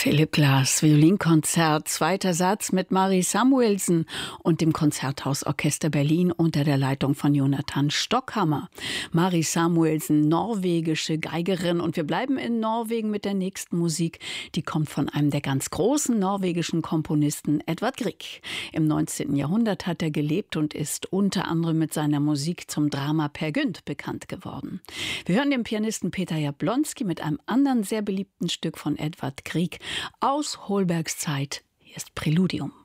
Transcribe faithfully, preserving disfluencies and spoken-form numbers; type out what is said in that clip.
Philipp Glass, Violinkonzert, zweiter Satz mit Mari Samuelsen und dem Konzerthausorchester Berlin unter der Leitung von Jonathan Stockhammer. Mari Samuelsen, norwegische Geigerin, und wir bleiben in Norwegen mit der nächsten Musik. Die kommt von einem der ganz großen norwegischen Komponisten, Edvard Grieg. Im neunzehnten Jahrhundert hat er gelebt und ist unter anderem mit seiner Musik zum Drama Peer Gynt bekannt geworden. Wir hören den Pianisten Peter Jablonski mit einem anderen sehr beliebten Stück von Edvard Grieg aus Holbergs Zeit. Hier ist Präludium.